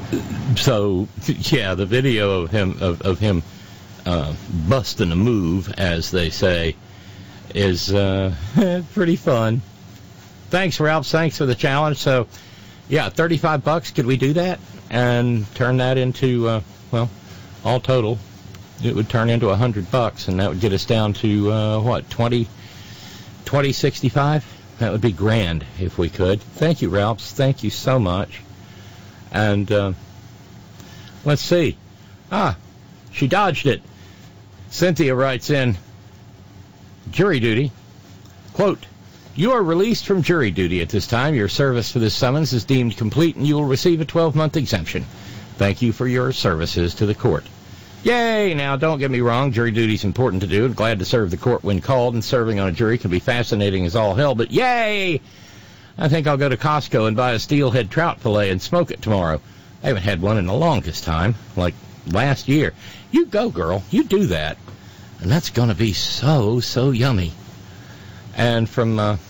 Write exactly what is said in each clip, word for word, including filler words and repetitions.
so, yeah, the video of him of, of him uh, busting a move, as they say, is uh, pretty fun. Thanks, Ralph. Thanks for the challenge. So, yeah, thirty-five bucks. Could we do that and turn that into, uh, well, all total, it would turn into one hundred bucks, and that would get us down to, uh, what, twenty, twenty sixty-five? That would be grand if we could. Thank you, Ralph. Thank you so much. And uh, let's see. Ah, she dodged it. Cynthia writes in, jury duty. Quote, you are released from jury duty at this time. Your service for this summons is deemed complete, and you will receive a twelve-month exemption. Thank you for your services to the court. Yay! Now, don't get me wrong. Jury duty is important to do. I'm glad to serve the court when called, and serving on a jury can be fascinating as all hell. But yay! I think I'll go to Costco and buy a steelhead trout fillet and smoke it tomorrow. I haven't had one in the longest time, like last year. You go, girl. You do that. And that's going to be so, so yummy. And from uh,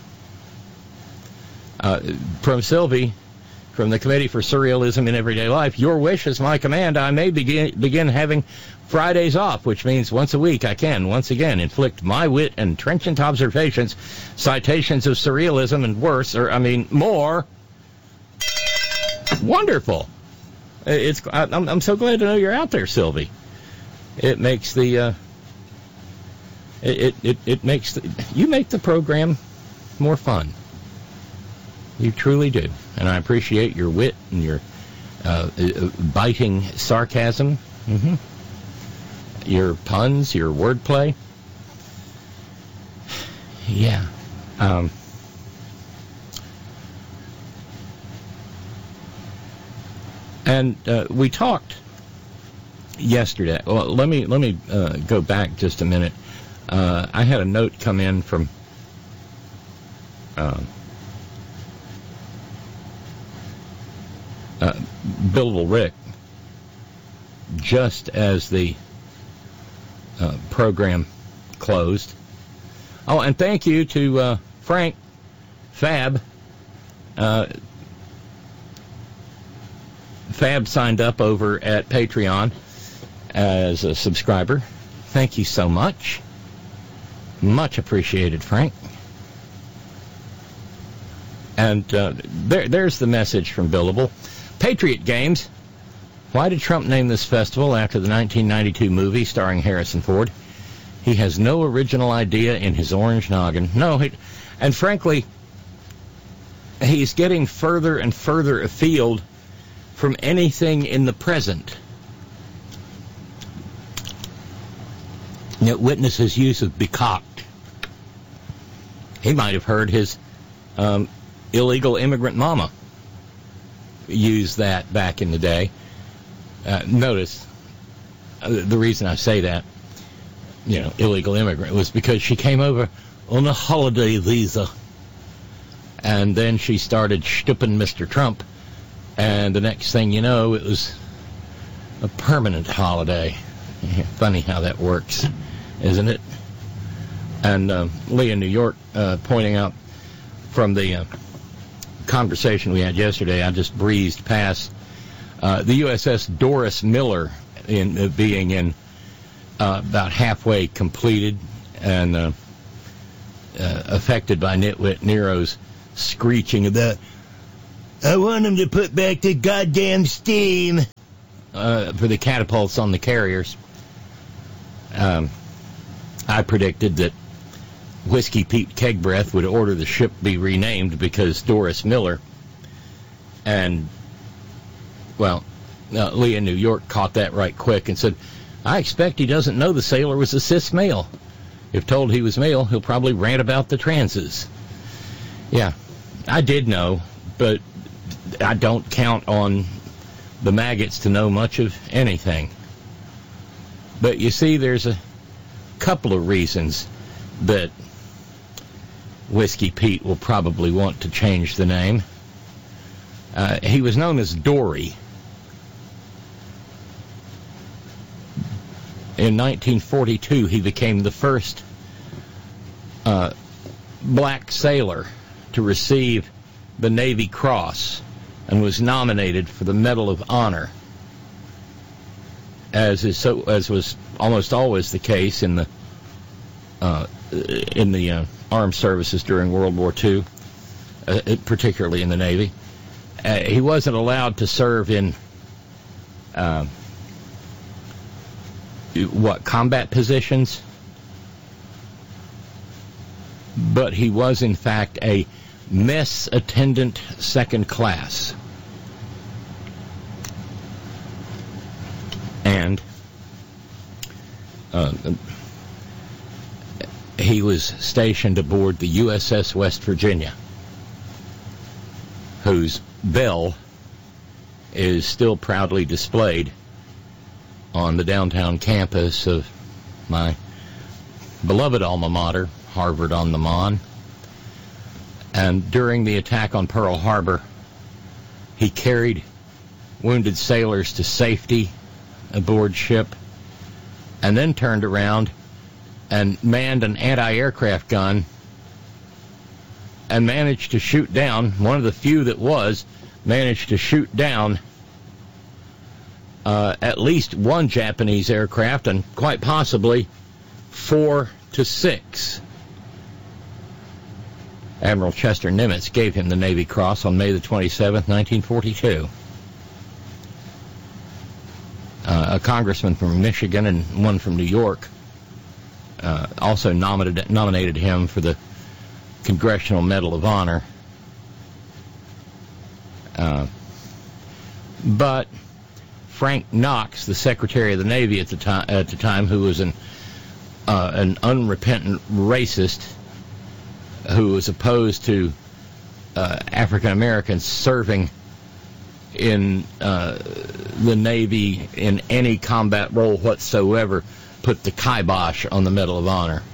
uh, from Sylvie, from the Committee for Surrealism in Everyday Life, your wish is my command. I may begin begin having Fridays off, which means once a week I can, once again, inflict my wit and trenchant observations, citations of surrealism and worse, or, I mean, more. Wonderful. It's I'm, I'm so glad to know you're out there, Sylvie. It makes the... Uh, It, it, it makes, the, you make the program more fun. You truly do. And I appreciate your wit and your uh, biting sarcasm, mm-hmm. your puns, your wordplay. Yeah. Um, and uh, we talked yesterday. Well, let me, let me uh, go back just a minute. Uh, I had a note come in from uh, uh, Billable Rick just as the uh, program closed. Oh, and thank you to uh, Frank Fab. Uh, Fab signed up over at Patreon as a subscriber. Thank you so much. Much appreciated, Frank. And uh, there, there's the message from Billable. Patriot Games. Why did Trump name this festival after the nineteen ninety-two movie starring Harrison Ford? He has no original idea in his orange noggin. No, he, and frankly, he's getting further and further afield from anything in the present. It witnesses use of becocked. He might have heard his um, illegal immigrant mama use that back in the day. Uh, notice, uh, the reason I say that, you know, illegal immigrant, was because she came over on a holiday visa. And then she started stooping Mister Trump. And the next thing you know, it was a permanent holiday. Funny how that works, isn't it? And uh, Lee in New York uh, pointing out from the uh, conversation we had yesterday, I just breezed past uh, the U S S Doris Miller in uh, being in uh, about halfway completed and uh, uh, affected by Nitwit Nero's screeching about, I want him to put back the goddamn steam uh, for the catapults on the carriers. Um, I predicted that Whiskey Pete Kegbreath would order the ship be renamed because Doris Miller and, well, uh, Lee in New York caught that right quick and said, I expect he doesn't know the sailor was a cis male. If told he was male, he'll probably rant about the transes. Yeah, I did know, but I don't count on the maggots to know much of anything. But you see, there's a couple of reasons that Whiskey Pete will probably want to change the name. Uh, he was known as Dory. In nineteen forty-two, he became the first uh, black sailor to receive the Navy Cross. and was nominated for the Medal of Honor, as is so as was almost always the case in the uh, in the uh, armed services during World War Two, uh, particularly in the Navy. Uh, he wasn't allowed to serve in uh, what combat positions, but he was in fact a mess attendant second class. And uh, he was stationed aboard the U S S West Virginia, whose bell is still proudly displayed on the downtown campus of my beloved alma mater, Harvard on the Mon. And during the attack on Pearl Harbor, he carried wounded sailors to safety aboard ship, and then turned around and manned an anti-aircraft gun and managed to shoot down, one of the few that was, managed to shoot down uh, at least one Japanese aircraft, and quite possibly four to six. Admiral Chester Nimitz gave him the Navy Cross on May the twenty-seventh, nineteen forty-two. Uh, a congressman from Michigan and one from New York uh, also nominated, nominated him for the Congressional Medal of Honor. Uh, but Frank Knox, the Secretary of the Navy at the time, at the time, who was an uh, an unrepentant racist who was opposed to uh, African Americans serving in uh, the Navy in any combat role whatsoever, put the kibosh on the Medal of Honor.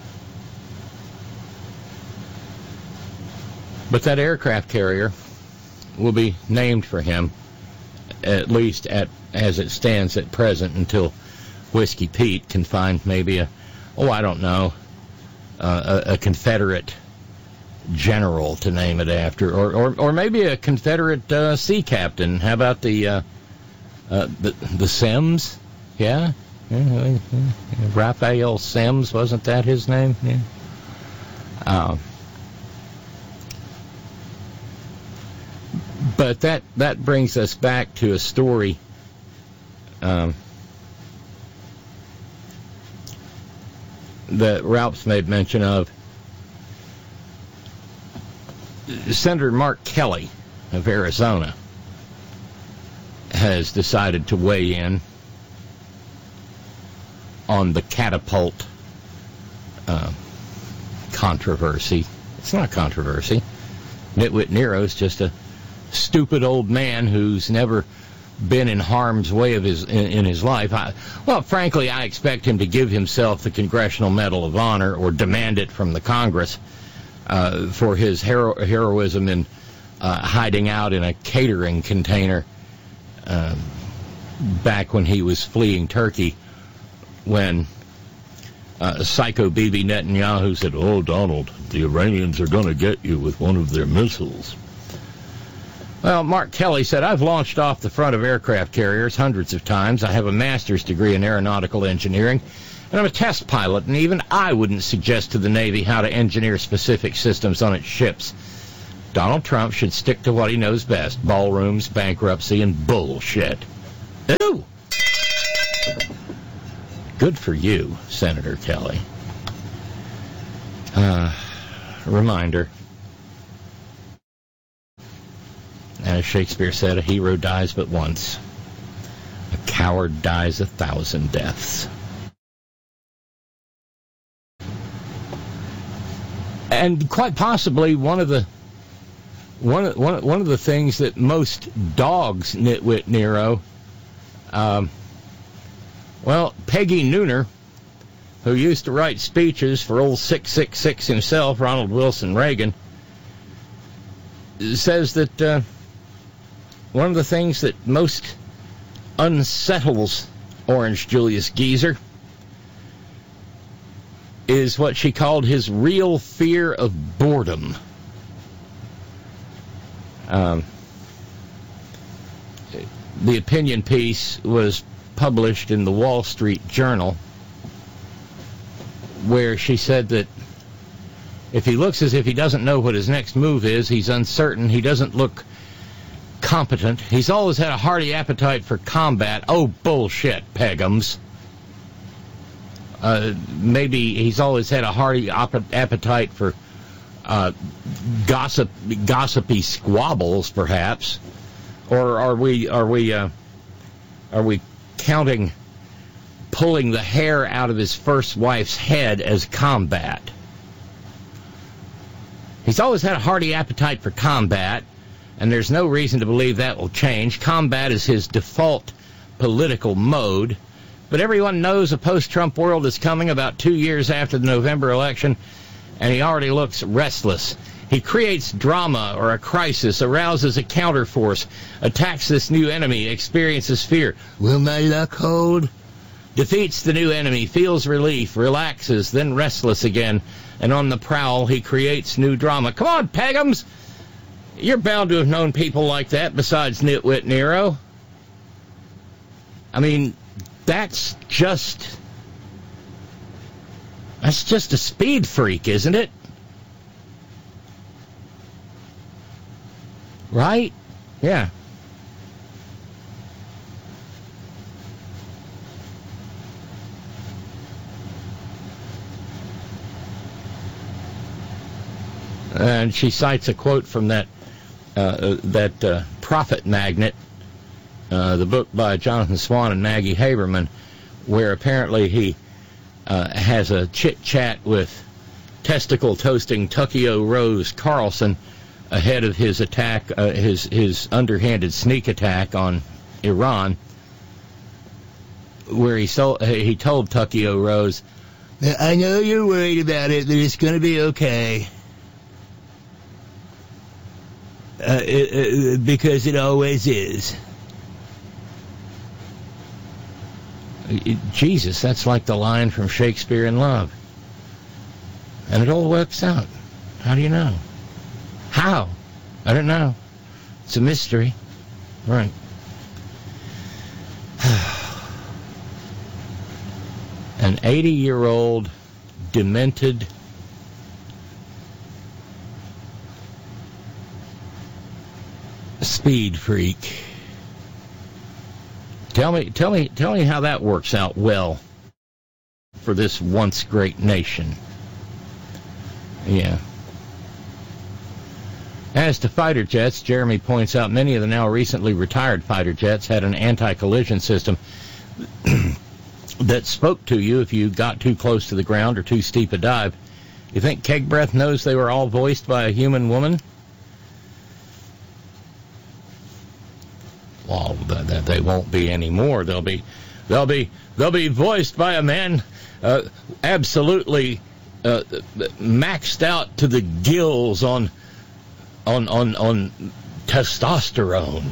But that aircraft carrier will be named for him, at least at as it stands at present, until Whiskey Pete can find maybe a, oh, I don't know, uh, a, a Confederate general to name it after, or or, or maybe a Confederate uh, sea captain. How about the uh, uh, the the Sims? Yeah? Yeah, Raphael Sims, wasn't that his name? Yeah. Uh, but that that brings us back to a story um, that Ralph's made mention of. Senator Mark Kelly of Arizona has decided to weigh in on the catapult uh, controversy. It's not a controversy. Nitwit Nero's just a stupid old man who's never been in harm's way of his in, in his life. I, well, frankly, I expect him to give himself the Congressional Medal of Honor or demand it from the Congress uh, for his hero- heroism in uh, hiding out in a catering container uh, back when he was fleeing Turkey, when uh, Psycho Bibi Netanyahu said, "Oh, Donald, the Iranians are going to get you with one of their missiles." Well, Mark Kelly said, "I've launched off the front of aircraft carriers hundreds of times. I have a master's degree in aeronautical engineering, and I'm a test pilot, and even I wouldn't suggest to the Navy how to engineer specific systems on its ships. Donald Trump should stick to what he knows best, ballrooms, bankruptcy, and bullshit." Ooh! Good for you, Senator Kelly. Uh, reminder. As Shakespeare said, a hero dies but once. A coward dies a thousand deaths. And quite possibly one of the one of, one, one of the things that most dogs Nitwit Nero, um, well, Peggy Nooner, who used to write speeches for old six six six himself, Ronald Wilson Reagan, says that uh, one of the things that most unsettles Orange Julius Geezer is what she called his real fear of boredom. Um, the opinion piece was published in the Wall Street Journal, where she said that if he looks as if he doesn't know what his next move is, he's uncertain, he doesn't look competent, he's always had a hearty appetite for combat. Oh, bullshit, Pegums. Uh, maybe he's always had a hearty op- appetite for uh, gossip, gossipy squabbles, perhaps. Or are we are we uh, are we counting pulling the hair out of his first wife's head as combat? He's always had a hearty appetite for combat, and there's no reason to believe that will change. Combat is his default political mode. But everyone knows a post-Trump world is coming about two years after the November election, and he already looks restless. He creates drama or a crisis, arouses a counterforce, attacks this new enemy, experiences fear. Will my luck hold? Defeats the new enemy, feels relief, relaxes, then restless again, and on the prowl he creates new drama. Come on, Pegums! You're bound to have known people like that besides Nitwit Nero. I mean, that's just... That's just a speed freak, isn't it? Right? Yeah. And she cites a quote from that uh, that uh, Profit Magnet, uh, the book by Jonathan Swan and Maggie Haberman, where apparently he uh, has a chit-chat with testicle-toasting Tuckio Rose Carlson ahead of his attack, uh, his his underhanded sneak attack on Iran, where he so, he told Tuckio Rose, "I know you're worried about it, but it's going to be okay. Uh, it, it, because it always is." It, Jesus, that's like the line from Shakespeare in Love. And it all works out. How do you know? How? I don't know. It's a mystery. Right. An eighty-year-old demented speed freak. Tell me, tell me, tell me how that works out well for this once great nation. Yeah. As to fighter jets, Jeremy points out many of the now recently retired fighter jets had an anti-collision system that spoke to you if you got too close to the ground or too steep a dive. You think Keg Breath knows they were all voiced by a human woman? Well, that they won't be anymore. They'll be, they'll be, they'll be voiced by a man uh, absolutely uh, maxed out to the gills on, on, on, on testosterone.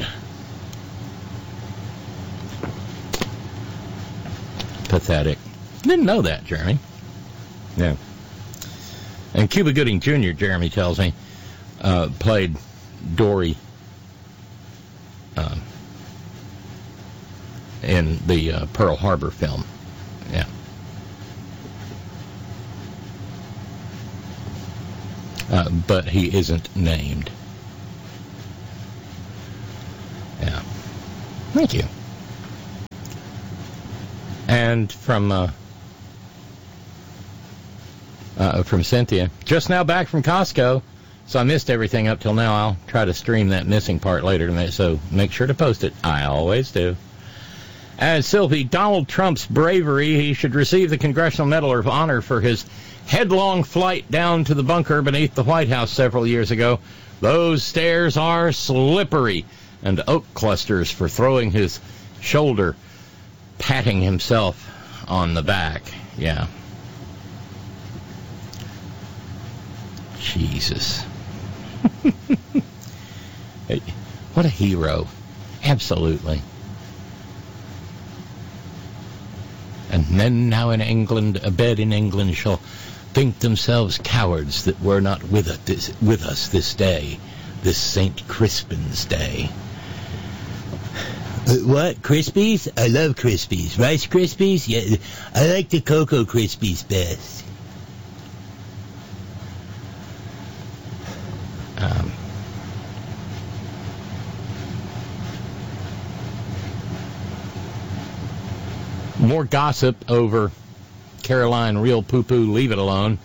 Pathetic. Didn't know that, Jeremy. Yeah. And Cuba Gooding Junior, Jeremy tells me, uh, played Dory. Uh, in the uh, Pearl Harbor film. Yeah. Uh, but he isn't named. Yeah. Thank you. And from uh, uh, from Cynthia, just now back from Costco, so I missed everything up till now. I'll try to stream that missing part later, to make, so make sure to post it. I always do. And Sylvie, Donald Trump's bravery, he should receive the Congressional Medal of Honor for his headlong flight down to the bunker beneath the White House several years ago. Those stairs are slippery, and oak clusters for throwing his shoulder, patting himself on the back. Yeah. Jesus. What a hero. Absolutely. And men now in England, abed in England, shall think themselves cowards that were not with us this, with us this day, this Saint Crispin's day. Uh, what? Krispies? I love Krispies. Rice Krispies? Yeah, I like the Cocoa Krispies best. Um, more gossip over Caroline Real Poo Poo Leave It Alone.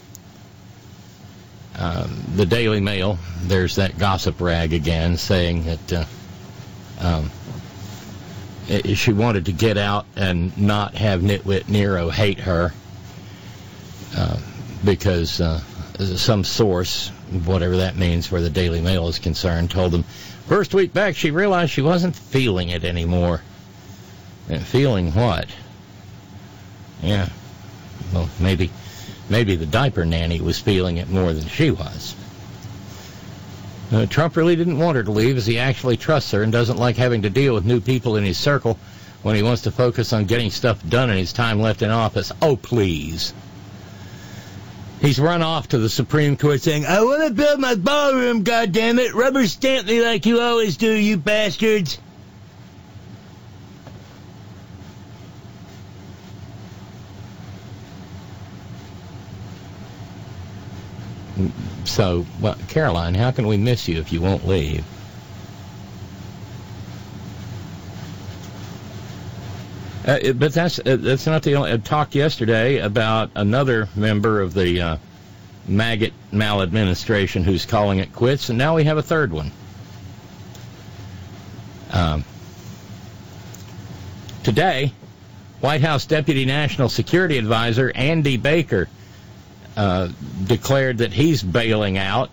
Um, the Daily Mail, there's that gossip rag again saying that uh, um, it, she wanted to get out and not have Nitwit Nero hate her uh, because uh, some source, whatever that means where the Daily Mail is concerned, told them first week back she realized she wasn't feeling it anymore. And feeling what? Yeah, well, maybe... Maybe the diaper nanny was feeling it more than she was. Uh, Trump really didn't want her to leave, as he actually trusts her and doesn't like having to deal with new people in his circle when he wants to focus on getting stuff done in his time left in office. Oh, please. He's run off to the Supreme Court saying, I want to build my ballroom, goddammit. Rubber stamp me like you always do, you bastards. So, well, Caroline, how can we miss you if you won't leave? Uh, but that's uh, that's not the only... I talked yesterday about another member of the uh, maggot maladministration who's calling it quits, and now we have a third one. Um, today, White House Deputy National Security Advisor Andy Baker Uh, declared that he's bailing out.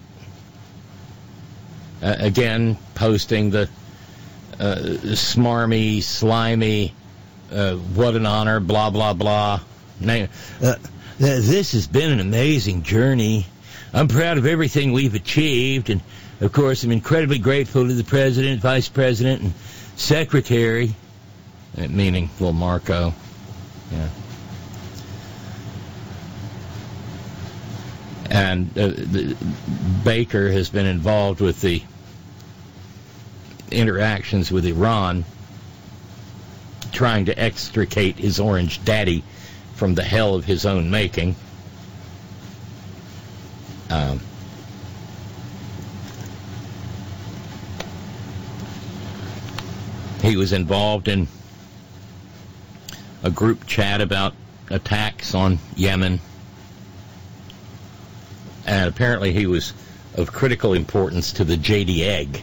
Uh, again, posting the uh, smarmy, slimy, uh, what an honor, blah, blah, blah. Name. Uh, this has been an amazing journey. I'm proud of everything we've achieved, and, of course, I'm incredibly grateful to the President, Vice President, and Secretary, meaning little Marco. Yeah. And uh, the, Baker has been involved with the interactions with Iran, trying to extricate his orange daddy from the hell of his own making. Um, he was involved in a group chat about attacks on Yemen. And apparently he was of critical importance to the J D Egg.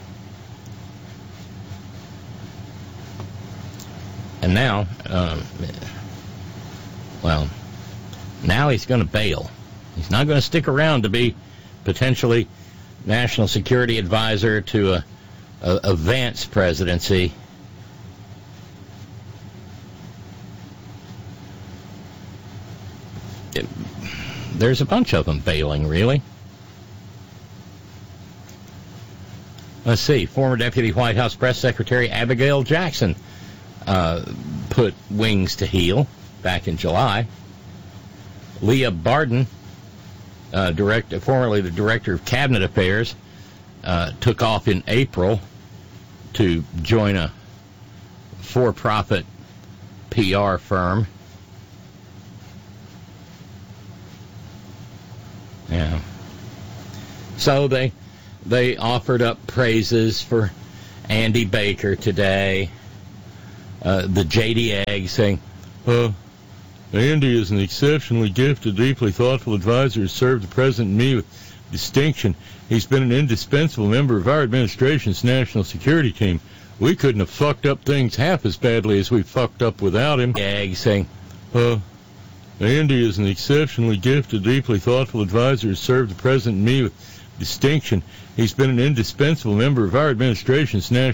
And now, um, well, now he's going to bail. He's not going to stick around to be potentially national security advisor to a, a, a Vance presidency. It, There's a bunch of them bailing, really. Let's see. Former Deputy White House Press Secretary Abigail Jackson uh, put wings to heel back in July. Leah Barden, uh, direct, formerly the Director of Cabinet Affairs, uh, took off in April to join a for-profit P R firm. Yeah. So they they offered up praises for Andy Baker today. Uh, the J D Egg saying, uh, Andy is an exceptionally gifted, deeply thoughtful advisor who served the President and me with distinction. He's been an indispensable member of our administration's national security team. We couldn't have fucked up things half as badly as we fucked up without him. Egg saying, uh, Andy is an exceptionally gifted, deeply thoughtful advisor who served the President and me with distinction. He's been an indispensable member of our administration's national